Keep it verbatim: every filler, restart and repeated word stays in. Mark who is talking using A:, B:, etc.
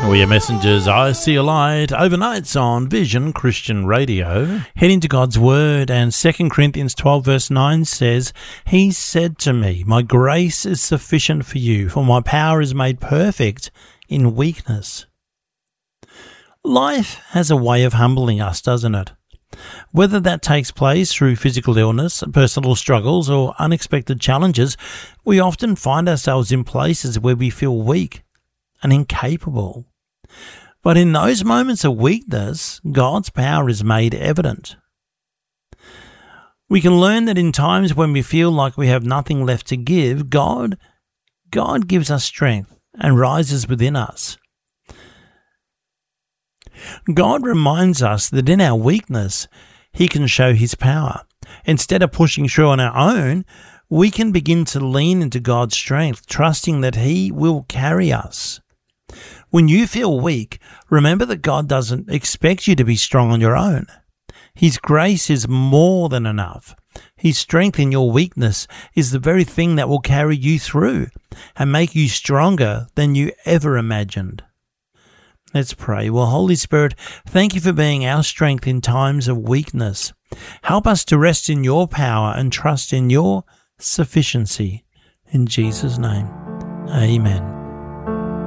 A: We are messengers. I see a light. Overnights on Vision Christian Radio. Heading to God's Word, and Second Corinthians twelve verse nine says, He said to me, My grace is sufficient for you, for my power is made perfect in weakness. Life has a way of humbling us, doesn't it? Whether that takes place through physical illness, personal struggles, or unexpected challenges, we often find ourselves in places where we feel weak and incapable. But in those moments of weakness, God's power is made evident. We can learn that in times when we feel like we have nothing left to give, God, God gives us strength and rises within us. God reminds us that in our weakness, He can show His power. Instead of pushing through on our own, we can begin to lean into God's strength, trusting that He will carry us. When you feel weak, remember that God doesn't expect you to be strong on your own. His grace is more than enough. His strength in your weakness is the very thing that will carry you through and make you stronger than you ever imagined. Let's pray. Well, Holy Spirit, thank you for being our strength in times of weakness. Help us to rest in your power and trust in your sufficiency. In Jesus' name, amen.